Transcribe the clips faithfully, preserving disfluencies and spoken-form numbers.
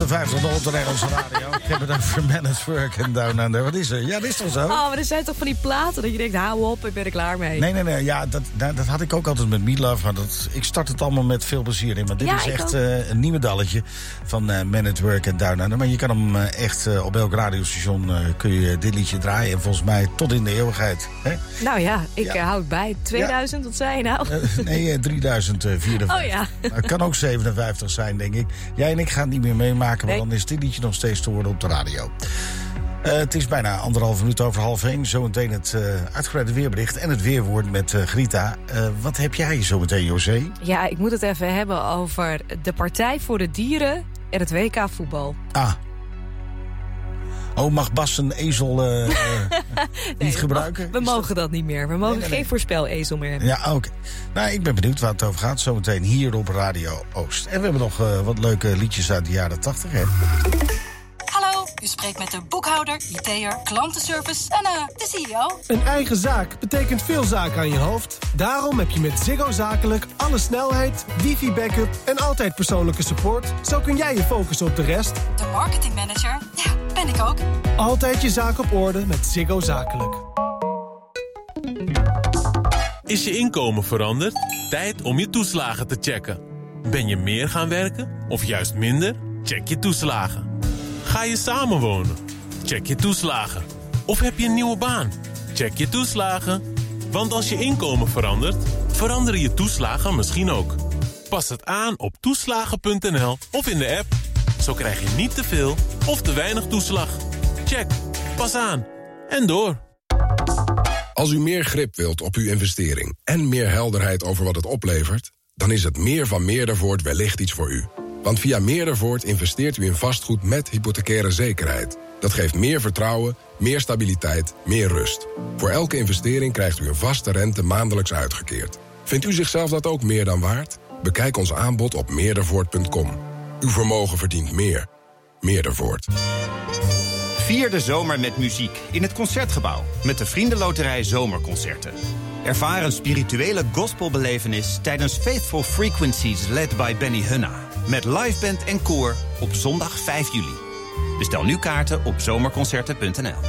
zevenenvijftig op de Nederlandse radio. Ik heb het over Man at Work en Down Under. Wat is er? Ja, dat is toch zo? Oh, maar er zijn toch van die platen dat je denkt, hou op, ik ben er klaar mee. Nee, nee, nee. Ja, dat, dat, dat had ik ook altijd met Meatloaf. Maar dat, ik start het allemaal met veel plezier in. Maar dit ja, is echt uh, een nieuwe dalletje van uh, Man at Work en Down Under. Maar je kan hem uh, echt uh, op elk radiostation uh, kun je dit liedje draaien. En volgens mij tot in de eeuwigheid. Hè? Nou ja, ik ja. Uh, houd bij. tweeduizend, ja. Wat zei je nou? Uh, nee, uh, drieduizend vierenvijftig. Oh ja. Nou, het kan ook zevenenvijftig zijn, denk ik. Jij en ik gaan het niet meer meemaken, nee. Want dan is dit liedje nog steeds te horen op de radio. Uh, het is bijna anderhalf minuut over half één. Zometeen het uh, uitgebreide weerbericht en het weerwoord met uh, Grita. Uh, wat heb jij zometeen, José? Ja, ik moet het even hebben over de Partij voor de Dieren en het W K voetbal. Ah. Oh, mag Bas een ezel uh, uh, niet nee, gebruiken? We mogen dat niet meer. We mogen nee, nee, nee. geen voorspelezel meer. Ja, oké. Okay. Nou, ik ben benieuwd waar het over gaat. Zometeen hier op Radio Oost. En we hebben nog uh, wat leuke liedjes uit de jaren tachtig, hè? Hallo, u spreekt met de boekhouder, I T'er, klantenservice en uh, de C E O. Een eigen zaak betekent veel zaken aan je hoofd. Daarom heb je met Ziggo Zakelijk alle snelheid, wifi-backup en altijd persoonlijke support. Zo kun jij je focussen op de rest. De marketingmanager? Ja, ben ik ook. Altijd je zaak op orde met Ziggo Zakelijk. Is je inkomen veranderd? Tijd om je toeslagen te checken. Ben je meer gaan werken of juist minder? Check je toeslagen. Ga je samenwonen? Check je toeslagen. Of heb je een nieuwe baan? Check je toeslagen. Want als je inkomen verandert, veranderen je toeslagen misschien ook. Pas het aan op toeslagen punt n l of in de app. Zo krijg je niet te veel of te weinig toeslag. Check. Pas aan. En door. Als u meer grip wilt op uw investering en meer helderheid over wat het oplevert, dan is het meer van Meerdervoort wellicht iets voor u. Want via Meerdervoort investeert u in vastgoed met hypothecaire zekerheid. Dat geeft meer vertrouwen, meer stabiliteit, meer rust. Voor elke investering krijgt u een vaste rente maandelijks uitgekeerd. Vindt u zichzelf dat ook meer dan waard? Bekijk ons aanbod op meerdervoort punt com. Uw vermogen verdient meer. Meerdervoort. Vier de zomer met muziek in het Concertgebouw met de Vriendenloterij Zomerconcerten. Ervaar een spirituele gospelbelevenis tijdens Faithful Frequencies led by Benny Hunna. Met liveband en koor op zondag vijf juli. Bestel nu kaarten op zomerconcerten punt n l.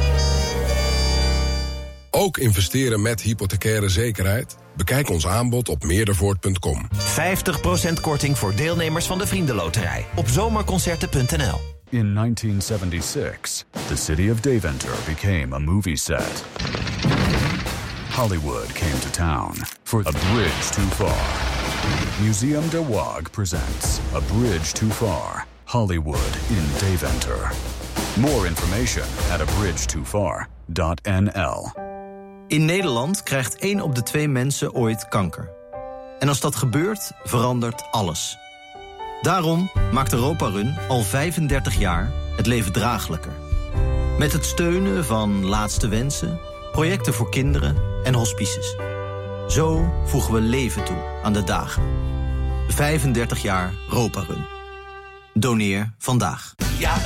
Ook investeren met hypothecaire zekerheid? Bekijk ons aanbod op meerdervoort punt com. vijftig procent korting voor deelnemers van de Vriendenloterij op zomerconcerten punt n l. In nineteen seventy-six, the city of Deventer became a movie set. Hollywood came to town for A Bridge Too Far. Museum de Waag presents A Bridge Too Far, Hollywood in Deventer. More information at a bridge too far dot n l. In Nederland krijgt één op de twee mensen ooit kanker. En als dat gebeurt, verandert alles. Daarom maakt Europa Run al vijfendertig jaar het leven draaglijker. Met het steunen van Laatste Wensen, projecten voor kinderen en hospices. Zo voegen we leven toe aan de dagen. vijfendertig jaar Europa Run. Doneer vandaag. Ja,